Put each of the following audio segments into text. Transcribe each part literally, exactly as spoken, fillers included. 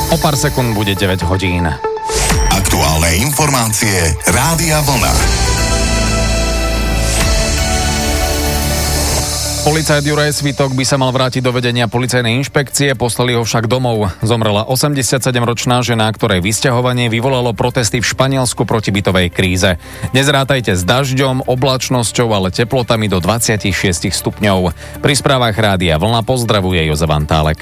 O pár sekúnd bude deväť hodín. Aktuálne informácie Rádia Vlna. Policajt Juraj Svitok by sa mal vrátiť do vedenia policajnej inšpekcie, poslali ho však domov. Zomrela osemdesiatsedemročná žena, ktorej vysťahovanie vyvolalo protesty v Španielsku proti bytovej kríze. Nezrátajte s dažďom, oblačnosťou, ale teplotami do dvadsaťšesť stupňov. Pri správach Rádia Vlna pozdravuje Jozef Antálek.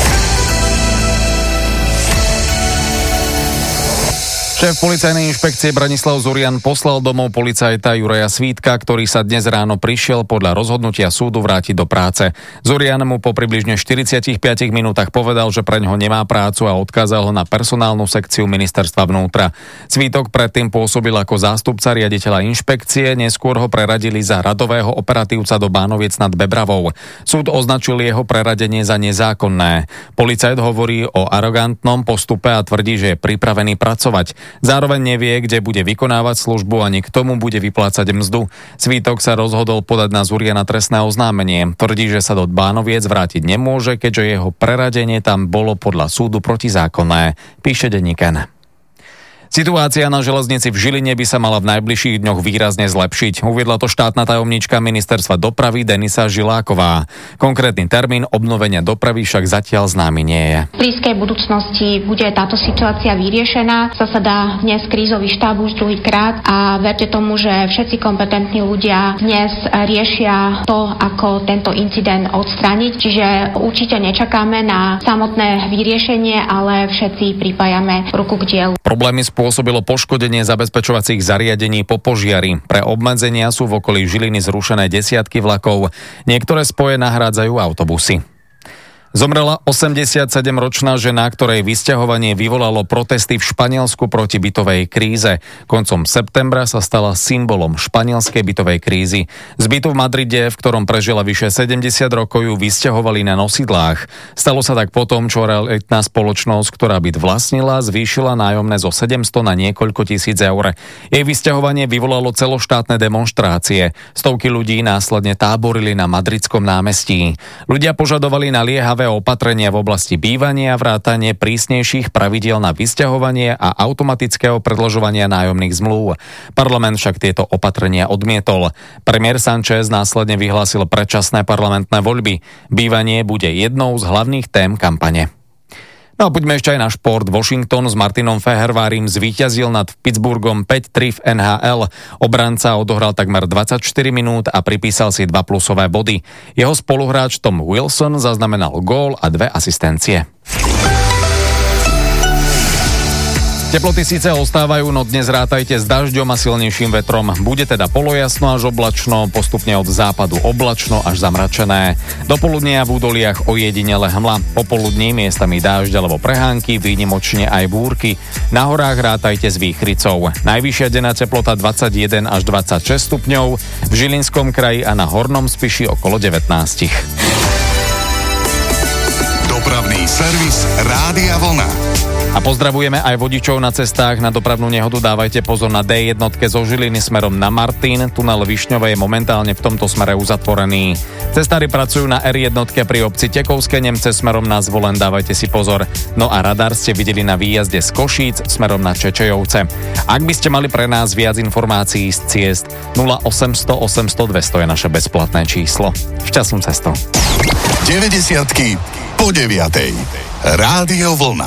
Šéf policajnej inšpekcie Branislav Zurian poslal domov policajta Juraja Svítka, ktorý sa dnes ráno prišiel podľa rozhodnutia súdu vrátiť do práce. Zurian mu po približne štyridsiatich piatich minútach povedal, že preňho nemá prácu a odkázal ho na personálnu sekciu ministerstva vnútra. Svítok predtým pôsobil ako zástupca riaditeľa inšpekcie, neskôr ho preradili za radového operatívca do Bánoviec nad Bebravou. Súd označil jeho preradenie za nezákonné. Policajt hovorí o arogantnom postupe a tvrdí, že je pripravený pracovať. Zároveň nevie, kde bude vykonávať službu ani k tomu bude vyplácať mzdu. Svítok sa rozhodol podať na Zuriana trestné oznámenie. Tvrdí, že sa do Bánoviec vrátiť nemôže, keďže jeho preradenie tam bolo podľa súdu protizákonné, píše denník N. Situácia na železnici v Žiline by sa mala v najbližších dňoch výrazne zlepšiť. Uviedla to štátna tajomníčka ministerstva dopravy Denisa Žiláková. Konkrétny termín obnovenia dopravy však zatiaľ známy nie je. V blízkej budúcnosti bude táto situácia vyriešená. Zasadá dnes krízový štáb už druhýkrát a verte tomu, že všetci kompetentní ľudia dnes riešia to, ako tento incident odstrániť. Čiže určite nečakáme na samotné vyriešenie, ale všetci pripájame ruku k dielu. Problémy spôsobilo poškodenie zabezpečovacích zariadení po požiari. Pre obmedzenia sú v okolí Žiliny zrušené desiatky vlakov. Niektoré spoje nahrádzajú autobusy. Zomrela osemdesiatsedemročná žena, ktorej vysťahovanie vyvolalo protesty v Španielsku proti bytovej kríze. Koncom septembra sa stala symbolom španielskej bytovej krízy. Z bytu v Madride, v ktorom prežila vyše sedemdesiat rokov, ju vysťahovali na nosidlách. Stalo sa tak potom, čo realitná spoločnosť, ktorá byt vlastnila, zvýšila nájomné zo sedemsto na niekoľko tisíc eur. Jej vysťahovanie vyvolalo celoštátne demonštrácie. Stovky ľudí následne táborili na madridskom námestí. Ľudia požadovali naliehavé opatrenia v oblasti bývania, vrátanie prísnejších pravidiel na vysťahovanie a automatického predĺžovania nájomných zmluv. Parlament však tieto opatrenia odmietol. Premiér Sanchez následne vyhlásil predčasné parlamentné voľby. Bývanie bude jednou z hlavných tém kampane. No a poďme ešte aj na šport. Washington s Martinom Fehervárim zvíťazil nad Pittsburghom päť tri v en há el. Obranca odohral takmer dvadsaťštyri minút a pripísal si dva plusové body. Jeho spoluhráč Tom Wilson zaznamenal gól a dve asistencie. Teploty síce ostávajú, no dnes rátajte s dažďom a silnejším vetrom. Bude teda polojasno až oblačno, postupne od západu oblačno až zamračené. Do poludnia v údoliach ojedinele hmla. Popoludní miestami dážď alebo prehánky, výnimočne aj búrky. Na horách rátajte s výchricou. Najvyššia denná teplota dvadsaťjeden až dvadsaťšesť stupňov, v Žilinskom kraji a na Hornom Spiši okolo devätnásť. Dopravný servis Rádia Vlna. A pozdravujeme aj vodičov na cestách. Na dopravnú nehodu dávajte pozor na dé jedna zo Žiliny smerom na Martin. Tunel Višňové je momentálne v tomto smere uzatvorený. Cestári pracujú na er jedna pri obci Tekovské Nemce smerom na Zvolen, dávajte si pozor. No a radar ste videli na výjazde z Košíc smerom na Čečejovce. Ak by ste mali pre nás viac informácií z ciest, nula osemsto osemsto dvesto je naše bezplatné číslo. Šťastnú cestu. deväťdesiatky po deviatej. Rádio Vlna.